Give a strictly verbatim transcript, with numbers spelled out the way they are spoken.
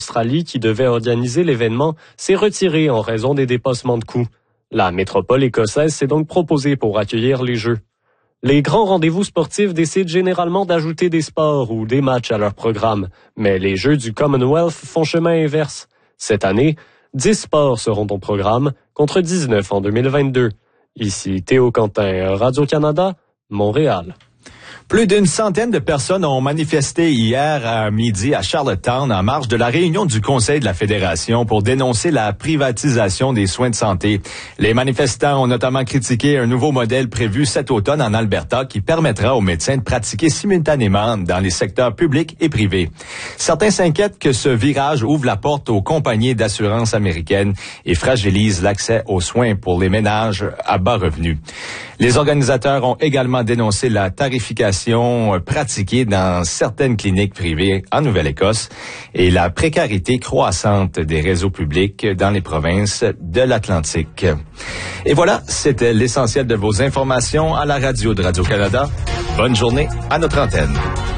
L'Australie, qui devait organiser l'événement, s'est retirée en raison des dépassements de coûts. La métropole écossaise s'est donc proposée pour accueillir les Jeux. Les grands rendez-vous sportifs décident généralement d'ajouter des sports ou des matchs à leur programme, mais les Jeux du Commonwealth font chemin inverse. Cette année, dix sports seront au programme, contre dix-neuf en deux mille vingt-deux. Ici Théo Quentin, Radio-Canada, Montréal. Plus d'une centaine de personnes ont manifesté hier à midi à Charlottetown en marge de la réunion du Conseil de la Fédération pour dénoncer la privatisation des soins de santé. Les manifestants ont notamment critiqué un nouveau modèle prévu cet automne en Alberta qui permettra aux médecins de pratiquer simultanément dans les secteurs publics et privés. Certains s'inquiètent que ce virage ouvre la porte aux compagnies d'assurance américaines et fragilise l'accès aux soins pour les ménages à bas revenus. Les organisateurs ont également dénoncé la tarification pratiquée dans certaines cliniques privées en Nouvelle-Écosse et la précarité croissante des réseaux publics dans les provinces de l'Atlantique. Et voilà, c'était l'essentiel de vos informations à la radio de Radio-Canada. Bonne journée à notre antenne.